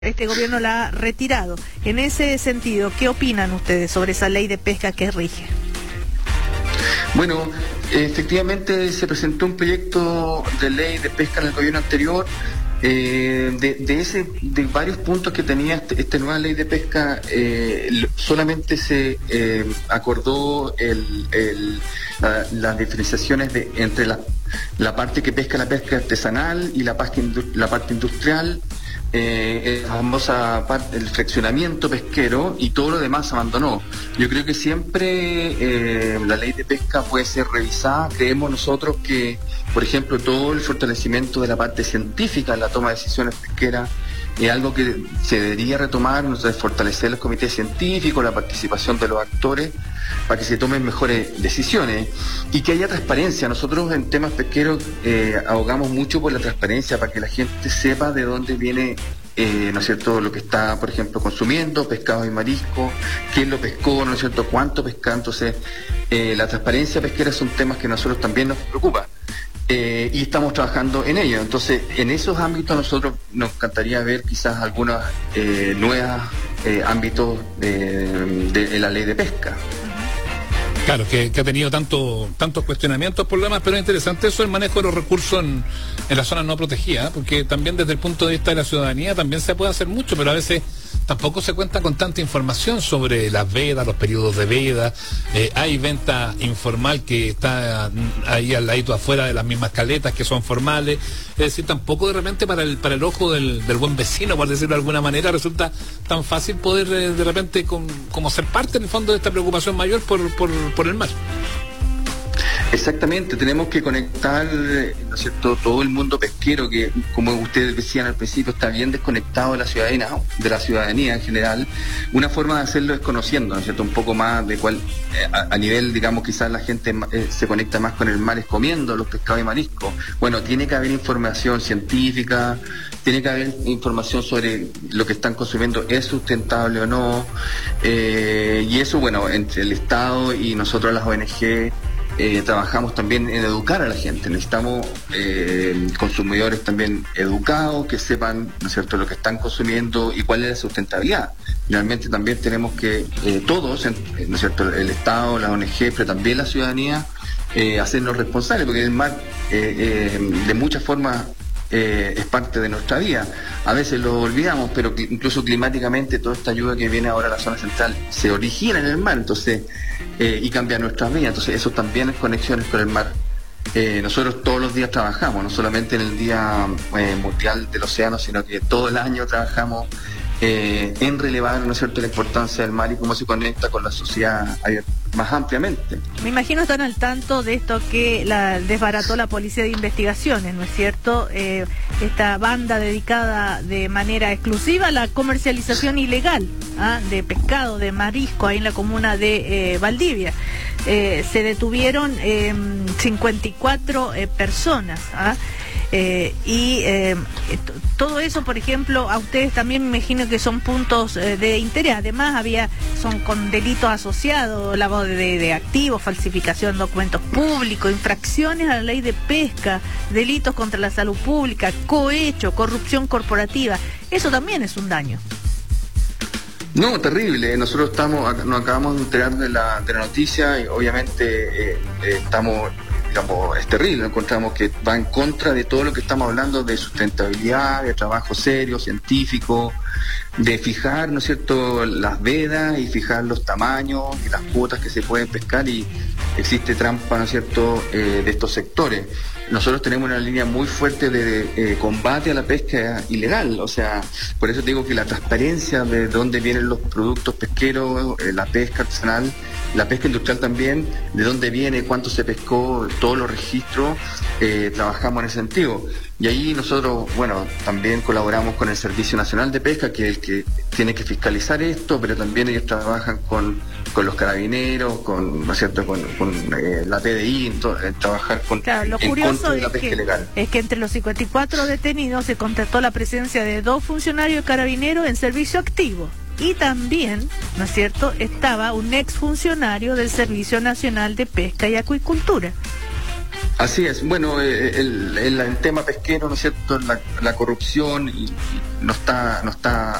Este gobierno la ha retirado. En ese sentido, ¿qué opinan ustedes sobre esa ley de pesca que rige? Bueno, efectivamente se presentó un proyecto de ley de pesca en el gobierno anterior. De varios puntos que tenía esta nueva ley de pesca, solamente se acordó las diferenciaciones entre la parte que pesca la pesca artesanal y la parte industrial. La famosa parte, el fraccionamiento pesquero, y todo lo demás se abandonó. Yo creo que siempre la ley de pesca puede ser revisada. Creemos nosotros que, por ejemplo, todo el fortalecimiento de la parte científica en la toma de decisiones pesqueras es algo que se debería retomar, fortalecer los comités científicos, la participación de los actores para que se tomen mejores decisiones y que haya transparencia. Nosotros en temas pesqueros abogamos mucho por la transparencia, para que la gente sepa de dónde viene ¿no es cierto?, lo que está, por ejemplo, consumiendo, pescado y marisco, quién lo pescó, ¿no es cierto?, cuánto pesca. Entonces, la transparencia pesquera son temas que a nosotros también nos preocupa. Y estamos trabajando en ello. Entonces, en esos ámbitos nosotros nos encantaría ver quizás algunos nuevos ámbitos de la ley de pesca. Claro, que ha tenido tantos cuestionamientos, problemas, pero es interesante eso, el manejo de los recursos en las zonas no protegidas, porque también desde el punto de vista de la ciudadanía también se puede hacer mucho, pero a veces tampoco se cuenta con tanta información sobre las vedas, los periodos de veda. Hay venta informal que está ahí al ladito afuera de las mismas caletas que son formales. Es decir, tampoco de repente para el ojo del buen vecino, por decirlo de alguna manera, resulta tan fácil poder de repente como ser parte en el fondo de esta preocupación mayor por el mar. Exactamente, tenemos que conectar, ¿no es cierto?, todo el mundo pesquero, que, como ustedes decían al principio, está bien desconectado de la ciudadanía en general. Una forma de hacerlo es conociendo, ¿no es cierto?, un poco más de cuál, a nivel, digamos, quizás la gente se conecta más con el mar, es comiendo los pescados y mariscos. Bueno, tiene que haber información científica, tiene que haber información sobre lo que están consumiendo, es sustentable o no, y eso, bueno, entre el Estado y nosotros las ONG, trabajamos también en educar a la gente. Necesitamos consumidores también educados, que sepan, ¿no es cierto?, lo que están consumiendo y cuál es la sustentabilidad. Finalmente también tenemos que todos, ¿no es cierto?, el Estado, la ONG, pero también la ciudadanía, hacernos responsables, porque el mar de muchas formas es parte de nuestra vida. A veces lo olvidamos, pero incluso climáticamente toda esta ayuda que viene ahora a la zona central se origina en el mar, entonces y cambia nuestras vidas. Entonces eso también es conexiones con el mar. Nosotros todos los días trabajamos, no solamente en el Día Mundial del Océano, sino que todo el año trabajamos en relevar, ¿no es cierto?, la importancia del mar y cómo se conecta con la sociedad más ampliamente. Me imagino están al tanto de esto que desbarató la Policía de Investigaciones, ¿no es cierto? Esta banda dedicada de manera exclusiva a la comercialización ilegal de pescado, de marisco, ahí en la comuna de Valdivia. Se detuvieron 54 personas. Todo eso, por ejemplo, a ustedes también me imagino que son puntos de interés. Además, son con delitos asociados, lavado de activos, falsificación de documentos públicos, infracciones a la ley de pesca, delitos contra la salud pública, cohecho, corrupción corporativa. Eso también es un daño. No, terrible. Nosotros nos acabamos de enterar de la noticia y obviamente estamos, digamos, es terrible. Encontramos que va en contra de todo lo que estamos hablando de sustentabilidad, de trabajo serio, científico, de fijar, ¿no es cierto?, las vedas y fijar los tamaños y las cuotas que se pueden pescar, y existe trampa, ¿no es cierto?, de estos sectores. Nosotros tenemos una línea muy fuerte de combate a la pesca ilegal, o sea, por eso digo que la transparencia de dónde vienen los productos pesqueros, la pesca artesanal, la pesca industrial también, de dónde viene, cuánto se pescó, todos los registros, trabajamos en ese sentido. Y ahí nosotros, bueno, también colaboramos con el Servicio Nacional de Pesca, que es el que tiene que fiscalizar esto, pero también ellos trabajan con los carabineros, ¿no es cierto?, con la PDI, trabajar lo en curioso contra de la pesca ilegal. Es que entre los 54 detenidos se constató la presencia de 2 funcionarios carabineros en servicio activo. Y también, ¿no es cierto?, estaba un exfuncionario del Servicio Nacional de Pesca y Acuicultura. Así es. Bueno, el tema pesquero, ¿no es cierto? La corrupción y no está